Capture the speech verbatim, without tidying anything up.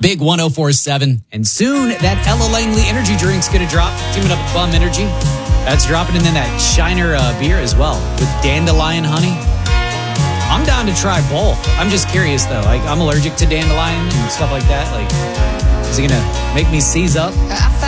Big one oh four point seven. And soon, that Ella Langley energy drink's going to drop. Teaming up with Bum Energy. That's dropping. And then that Shiner uh, beer as well with dandelion honey. I'm down to try both. I'm just curious, though. Like, I'm allergic to dandelion and stuff like that. Like, is it going to make me seize up?